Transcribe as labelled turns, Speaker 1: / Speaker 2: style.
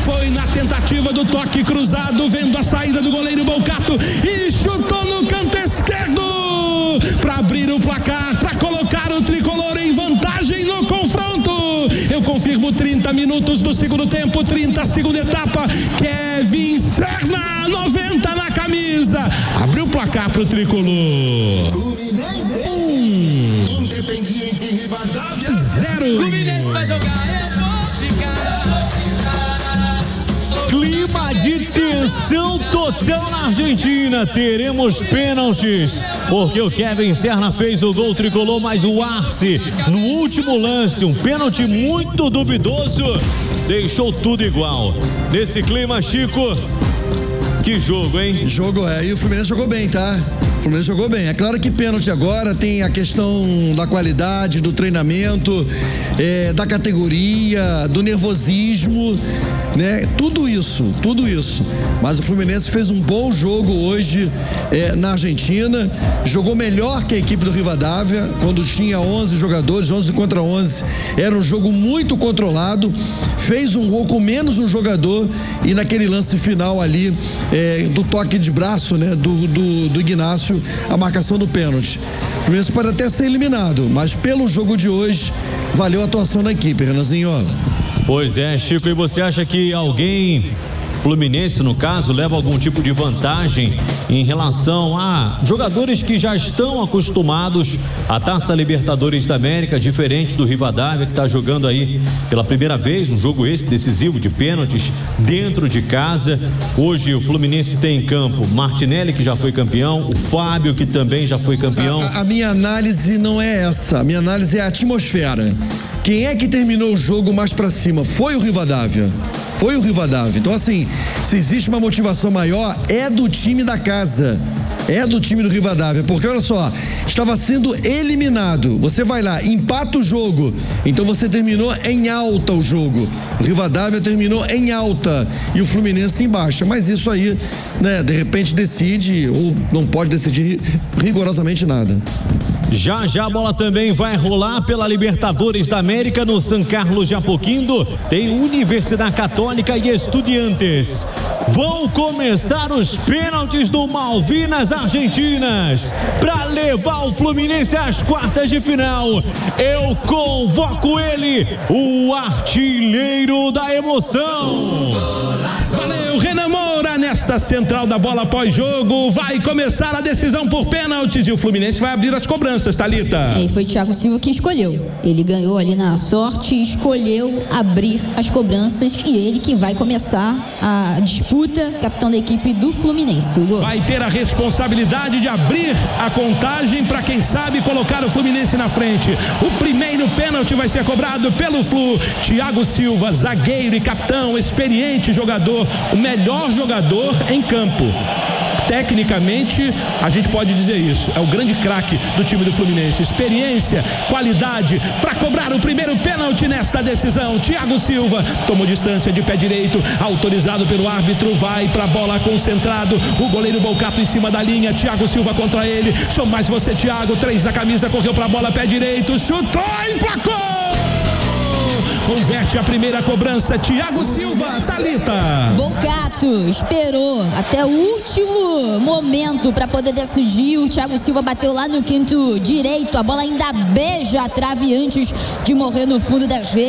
Speaker 1: Foi na tentativa do toque cruzado, vendo a saída do goleiro Bolcato e chutou no canto esquerdo para abrir o placar, para colocar o tricolor em vantagem no confronto. Eu confirmo 30 minutos do segundo tempo, 30 segunda etapa. Kevin Serna, 90 na camisa, abriu o placar pro tricolor. 0.
Speaker 2: Fluminense vai jogar, clima de tensão total na Argentina. Teremos pênaltis, porque o Kevin Serna fez o gol tricolor, mas o Arce, no último lance, um pênalti muito duvidoso, deixou tudo igual. Nesse clima, Chico, que jogo, hein?
Speaker 3: E o Fluminense jogou bem, tá? O Fluminense jogou bem. É claro que pênalti agora tem a questão da qualidade, do treinamento, da categoria, do nervosismo, né? Tudo isso. Mas o Fluminense fez um bom jogo hoje na Argentina. Jogou melhor que a equipe do Rivadavia, quando tinha 11 jogadores, 11 contra 11. Era um jogo muito controlado. Fez um gol com menos um jogador e naquele lance final ali, do toque de braço, né? Do Ignacio, a marcação do pênalti. O Fluminense pode até ser eliminado, mas pelo jogo de hoje, valeu a atuação da equipe, Renanzinho.
Speaker 2: Pois é, Chico, e você acha que alguém, Fluminense no caso, leva algum tipo de vantagem em relação a jogadores que já estão acostumados à Taça Libertadores da América, diferente do Rivadavia, que está jogando aí pela primeira vez um jogo esse decisivo de pênaltis dentro de casa? Hoje o Fluminense tem em campo Martinelli, que já foi campeão, o Fábio, que também já foi campeão.
Speaker 3: A minha análise não é essa, a minha análise é a atmosfera. Quem é que terminou o jogo mais pra cima? Foi o Rivadavia. Então, assim, se existe uma motivação maior, é do time da casa. É do time do Rivadavia. Porque, olha só, estava sendo eliminado. Você vai lá, empata o jogo. Então você terminou em alta o jogo. O Rivadavia terminou em alta e o Fluminense em baixa. Mas isso aí, né, de repente decide ou não pode decidir rigorosamente nada.
Speaker 2: Já a bola também vai rolar pela Libertadores da América no San Carlos de Apoquindo. Tem Universidade Católica e Estudiantes. Vão começar os pênaltis do Malvinas Argentinas para levar o Fluminense às quartas de final. Eu convoco ele, o artilheiro da emoção.
Speaker 1: Valeu, Renan Moura, nesta central da bola pós-jogo. Vai começar a decisão por pênaltis e o Fluminense vai abrir as cobranças, Thalita.
Speaker 4: E foi o Thiago Silva que escolheu. Ele ganhou ali na sorte e escolheu abrir as cobranças e ele que vai começar a disputa, capitão da equipe do Fluminense.
Speaker 1: Vai ter a responsabilidade de abrir a contagem para, quem sabe, colocar o Fluminense na frente. O primeiro pênalti vai ser cobrado pelo Flu. Thiago Silva, zagueiro e capitão, experiente jogador, o melhor jogador em campo. Tecnicamente, a gente pode dizer isso. É o grande craque do time do Fluminense. Experiência, qualidade para cobrar o primeiro pênalti nesta decisão. Thiago Silva tomou distância de pé direito, autorizado pelo árbitro, vai para a bola, concentrado. O goleiro Bolcato em cima da linha. Thiago Silva contra ele. Sou mais você, Thiago. 3 da camisa, correu para a bola, pé direito, chutou, emplacou! Converte a primeira cobrança, Thiago Silva, Thalita.
Speaker 4: Bolcato esperou até o último momento para poder decidir. O Thiago Silva bateu lá no quinto direito. A bola ainda beija a trave antes de morrer no fundo das redes.